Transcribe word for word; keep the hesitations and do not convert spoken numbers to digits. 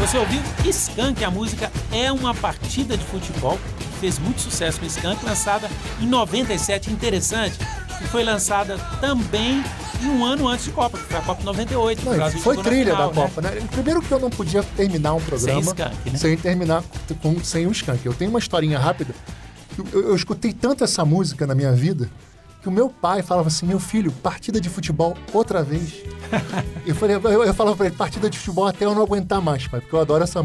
Você ouviu Skank, a música É Uma Partida de Futebol, que fez muito sucesso com Skank, lançada em noventa e sete, interessante, e foi lançada também em um ano antes de Copa, que foi a Copa noventa e oito. Não, o Brasil foi chegou na trilha final, da Copa, né? Primeiro que eu não podia terminar um programa Sem Skank, né? sem terminar com, sem o Skank. Eu tenho uma historinha rápida. Eu, eu, eu escutei tanto essa música na minha vida que o meu pai falava assim, meu filho, partida de futebol outra vez. eu, falei, eu, eu falava pra ele, partida de futebol até eu não aguentar mais, pai, porque eu adoro essa música.